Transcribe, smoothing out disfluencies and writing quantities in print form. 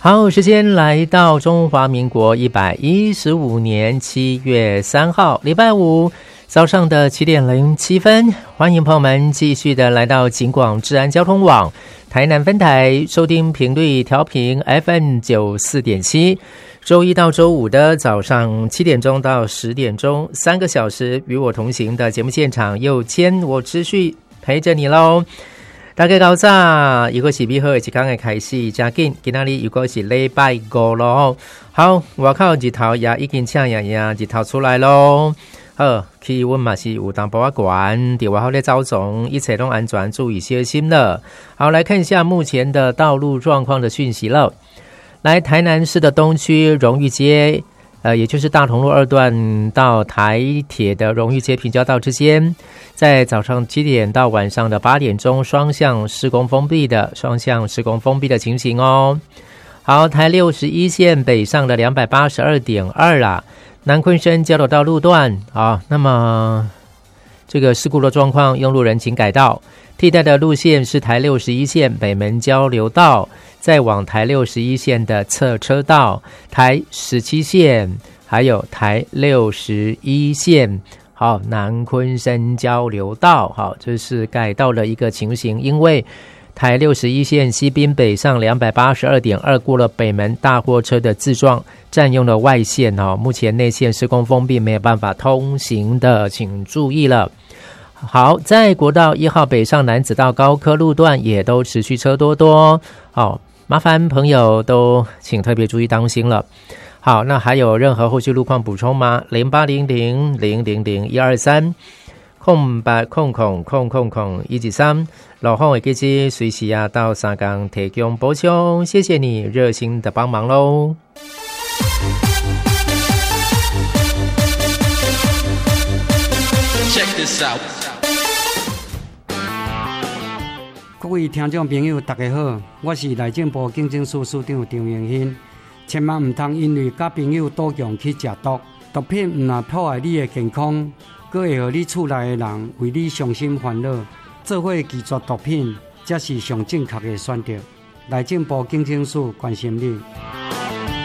好，时间来到中华民国115年7月3号，礼拜五早上的7点07分，欢迎朋友们继续的来到警广治安交通网台南分台，收听频率调频 FM94.7，周一到周五的早上7点钟到10点钟，3个小时与我同行的节目现场，又牵我持续陪着你咯。大家早上，如果是美好的一天的开始，真紧，今天如果是礼拜五咯，好，外口日头也已经赤呀呀，日头出来咯。好，气温嘛是有淡薄仔悬，在外口咧走动，一切都安全，注意小心了。好，来看一下目前的道路状况的讯息了。来，台南市的东区荣誉街。也就是大同路2段到台铁的荣誉街平交道之间，在早上7点到晚上的8点钟双向施工封闭的情形哦。好，台61线北上的 282.2 啦，南昆生交流道路段啊，那么这个事故的状况，用路人请改道，替代的路线是台61线北门交流道，再往台61线的侧车道，台17线，还有台61线，好，南昆生交流道，好，这是改道的一个情形，因为台61线西滨北上 282.2 过了北门大货车的自撞，占用了外线，目前内线施工封闭，没有办法通行的，请注意了。好，在国道1号北上楠梓到高科路段也都持续车多，好，麻烦朋友都请特别注意当心了。好，那还有任何后续路况补充吗？0800000123空白空123，老洪会记得随时到3工提供补充，谢谢你热心的帮忙咯。 Check this out。 各位听众朋友大家好，我是内政部警政署署长张永新。千万唔通因为甲朋友赌强去食毒，毒品唔但破坏你的健康，还会让你厝内的人为你伤心烦恼，做伙拒绝毒品，才是上正确的选择。内政部警政署关心你。